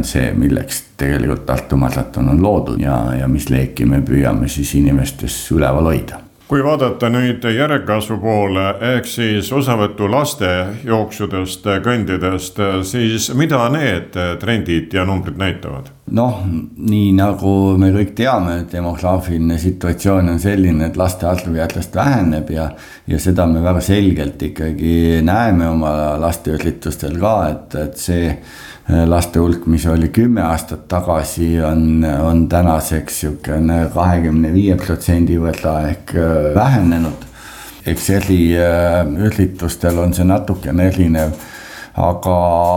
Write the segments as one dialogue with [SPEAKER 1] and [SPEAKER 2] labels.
[SPEAKER 1] on see, milleks tegelikult Tartu maraton on loodud ja mis leeki me püüame siis inimestes üleval hoida.
[SPEAKER 2] Kui vaadata nüüd järgkasvu poole, ehk siis osavõttu laste jooksudest, kõndidest, siis mida need trendid ja numbrid näitavad?
[SPEAKER 1] Nii nagu me kõik teame, demograafiline situatsioon on selline, et laste arv järjest väheneb ja seda me väga selgelt ikkagi näeme oma lasteüritustel ka, et see laste hulk, mis oli 10 aastat tagasi, on tänaseks 25% võrra ehk vähenenud. Eks eri üritustel on see natukene erinev, aga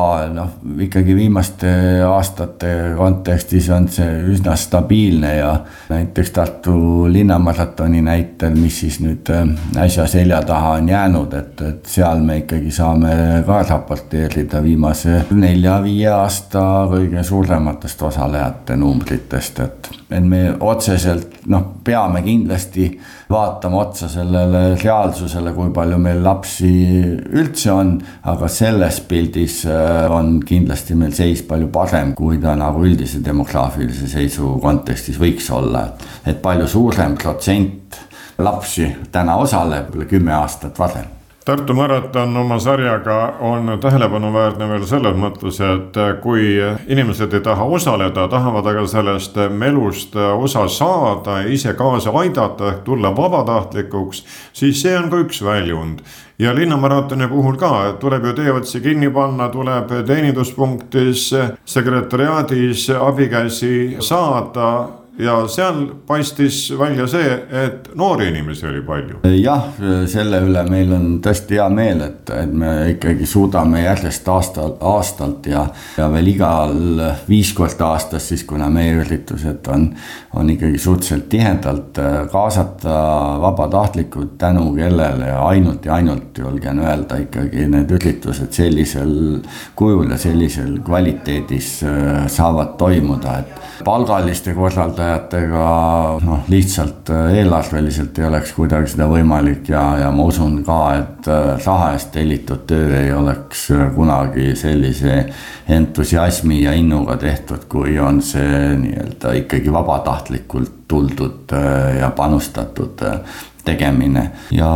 [SPEAKER 1] ikkagi viimaste aastate kontekstis on see üsna stabiilne ja näiteks Tartu linnamaratoni näitel, mis siis nüüd äsja selja taha on jäänud, et seal me ikkagi saame ka raporteerida viimase 4-5 aasta kõige suurematest osalejate numbritest, et me otseselt peame kindlasti vaatama otsa sellele reaalsusele, kui palju meil lapsi üldse on, aga selles pildis on kindlasti meil seis palju parem, kui ta nagu üldise demograafilise seisu kontekstis võiks olla, et palju suurem protsent lapsi täna osaleb 10 aastat varem.
[SPEAKER 2] Tartu maraton oma sarjaga on tähelepanuväärne veel selles mõttes, et kui inimesed ei taha osaleda, tahavad aga sellest melust osa saada ja ise kaasa aidata, tulla vabatahtlikuks, siis see on ka üks väljund. Ja linnamaratoni puhul ka tuleb ju teeotsi kinni panna, tuleb teeninduspunktis, sekretariaadis abikäsi saada. Ja seal paistis välja see, et noori inimesi oli palju.
[SPEAKER 1] Jah, selle üle meil on tõesti hea meel, et me ikkagi suudame järjest aastalt ja veel igal 5 korda aastas, siis kuna meie üritused on ikkagi suhteliselt tihedalt kaasata vabatahtlikud, tänu kellele ainult julgen öelda ikkagi need üritused sellisel kujul ja sellisel kvaliteedis saavad toimuda, et palgaliste korraldajatega lihtsalt eelarveliselt ei oleks kuidagi seda võimalik ja ma usun ka, et raha eest tellitud töö ei oleks kunagi sellise entusiasmi ja innuga tehtud, kui on see nii-öelda ikkagi vabatahtlikult tuldud ja panustatud tegemine ja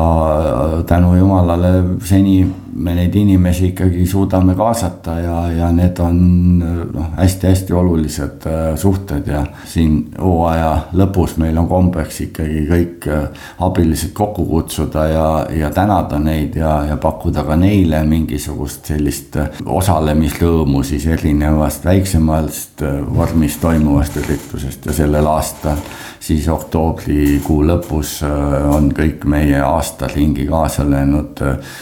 [SPEAKER 1] tänu Jumalale seni me neid inimesi ikkagi suudame kaasata ja need on hästi-hästi olulised suhted ja siin hooaja lõpus meil on kombeks ikkagi kõik abilised kokku kutsuda ja tänada neid ja pakkuda ka neile mingisugust sellist osalemisrõõmu siis erinevast väiksemast vormis toimuvast üritusest ja sellel aastal siis oktoobrikuu lõpus on kõik meie aastaringi kaasa löönud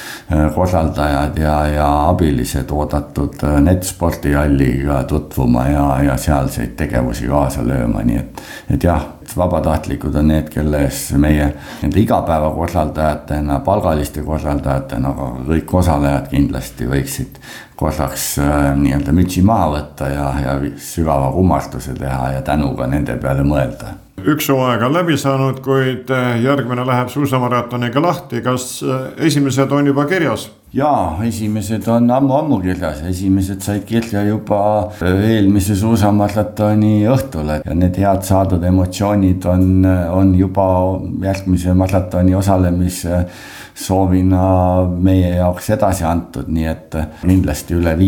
[SPEAKER 1] korraldajad ja abilised oodatud netspordihalliga tutvuma ja sealseid tegevusi kaasa lööma, nii et jah, vabatahtlikud on need, kelles meie igapäeva korraldajatena, palgaliste korraldajatena, aga kõik osalejad kindlasti võiksid korraks nii-öelda mütsi maha võtta ja sügava kummarduse teha ja tänuga nende peale mõelda.
[SPEAKER 2] Üks hooaeg on läbi saanud, kuid järgmine läheb suusamaratoniga lahti. Kas esimesed on juba kirjas?
[SPEAKER 1] Jaa, esimesed on ammu kirjas. Esimesed said kirja juba eelmise suusamaratoni õhtul ja need head saadud emotsioonid on juba järgmise maratoni osalemise soovina meie jaoks edasi antud, nii et kindlasti üle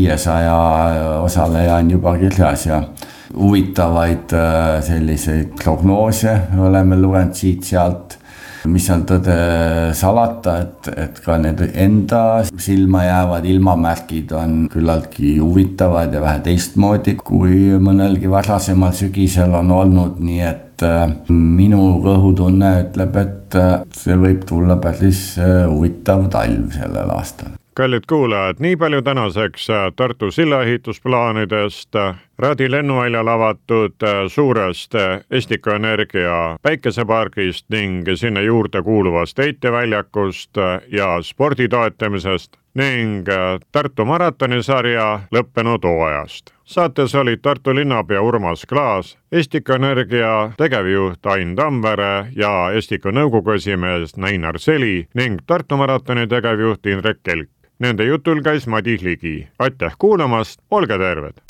[SPEAKER 1] 500 osaleja on juba kirjas ja huvitavaid selliseid prognoose oleme lugenud siit-sealt, mis on tõde salata, et ka need enda silma jäävad ilmamärgid on küllaltki huvitavad ja vähe teistmoodi, kui mõnelgi varasemal sügisel on olnud, nii et minu kõhutunne ütleb, et see võib tulla päris huvitav talv sellel aastal.
[SPEAKER 2] Kallid kuulajad, nii palju tänaseks Tartu sillaehitusplaanidest, Radi lennuväljal avatud suurest Estika Energia päikesepargist ning sinna juurde kuuluvast eiteväljakust ja spordi toetamisest ning Tartu maratonisarja lõppenud hooajast. Saates olid Tartu linnapea Urmas Klaas, Estika Energia tegevjuht Ain Tammvere ja Estika nõukogu esimees Neinar Seli ning Tartu maratoni tegevjuht Indrek Kelk. Nende jutul käis Madis Ligi. Aitäh kuulamast, olge terved!